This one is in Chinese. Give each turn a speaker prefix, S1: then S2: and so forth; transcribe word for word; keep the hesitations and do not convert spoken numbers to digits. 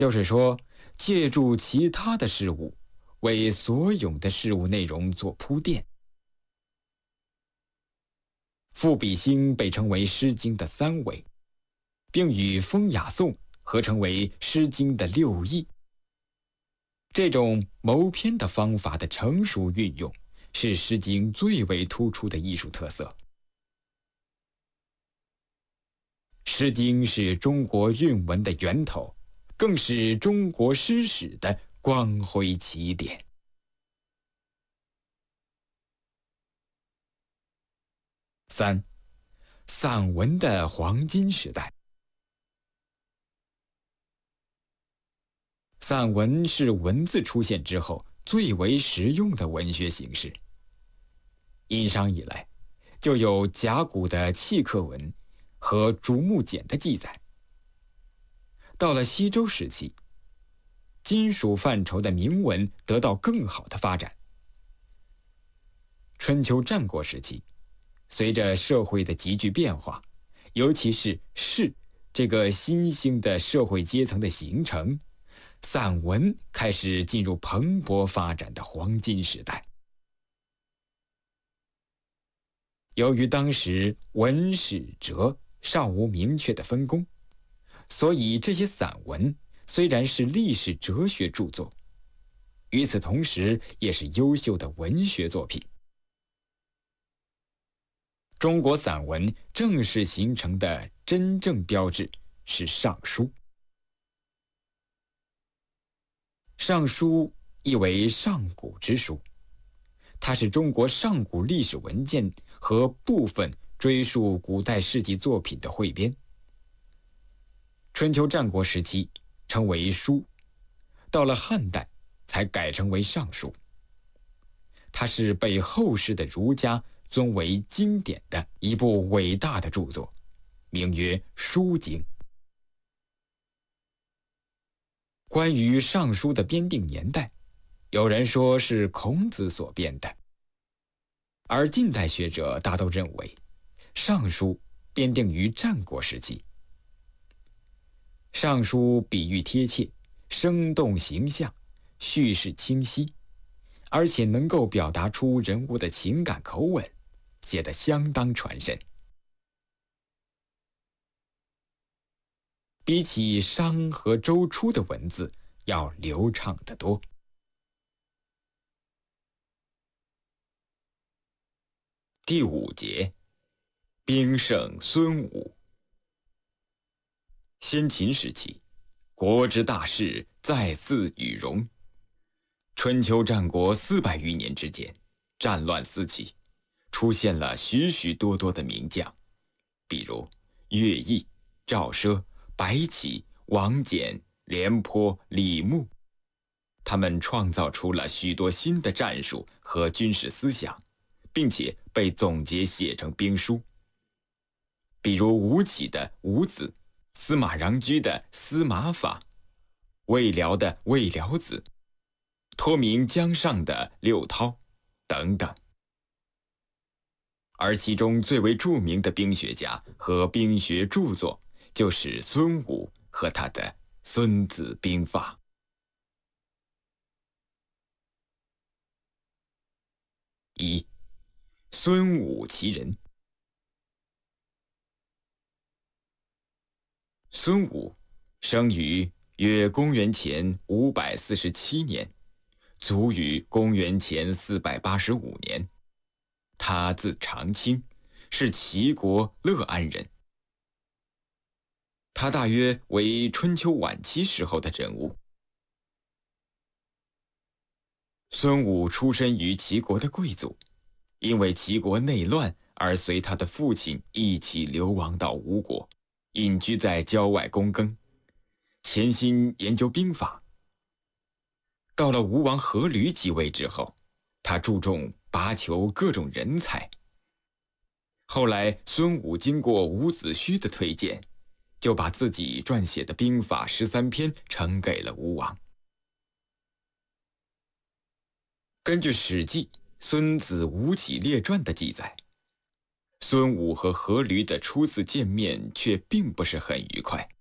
S1: 就是说，借助其他的事物，为所有的事物内容做铺垫。赋比兴被称为《诗经》的三维，并与风雅颂合成为《诗经》的六艺。这种谋篇的方法的成熟运用，是《诗经》最为突出的艺术特色。《诗经》是中国韵文的源头，更是中国诗史的光辉起点。三、散文的黄金时代。散文是文字出现之后最为实用的文学形式。殷商以来，就有甲骨的契刻文和竹木简的记载。到了西周时期，金属范畴的铭文得到更好的发展。春秋战国时期，随着社会的急剧变化，尤其是士这个新兴的社会阶层的形成，散文开始进入蓬勃发展的黄金时代。由于当时文史哲尚无明确的分工，所以这些散文虽然是历史哲学著作，与此同时也是优秀的文学作品。中国散文正式形成的真正标志是《尚书》。《尚书》意为上古之书，它是中国上古历史文件和部分追溯古代事迹作品的汇编。春秋战国时期称为书，到了汉代才改称为尚书。它是被后世的儒家尊为经典的一部伟大的著作，名曰《书经》。关于《尚书》的编定年代，有人说是孔子所编的，而近代学者大都认为，《尚书》编定于战国时期。《尚书》比喻贴切，生动形象，叙事清晰，而且能够表达出人物的情感口吻，写得相当传神。比起商和周初的文字要流畅得多。第五节，兵圣孙武。先秦时期，国之大事在祀与戎。春秋战国四百余年之间，战乱四起，出现了许许多多的名将，比如乐毅、赵奢、白起、王翦、廉颇、李牧。他们创造出了许多新的战术和军事思想，并且被总结写成兵书。比如吴起的吴子，司马穰苴的司马法，魏辽的魏辽子，托名江上的六韬等等。而其中最为著名的兵学家和兵学著作，就是孙武和他的《孙子兵法》。一、孙武其人。孙武生于约公元前五百四十七年，卒于公元前四百八十五年。他字长卿，是齐国乐安人。他大约为春秋晚期时候的人物。孙武出身于齐国的贵族，因为齐国内乱而随他的父亲一起流亡到吴国，隐居在郊外躬耕，潜心研究兵法。到了吴王阖闾即位之后，他注重拔求各种人才。后来孙武经过伍子胥的推荐，就把自己撰写的兵法十三篇呈给了吴王。根据《史记·孙子吴起列传》的记载，孙武和阖闾的初次见面却并不是很愉快。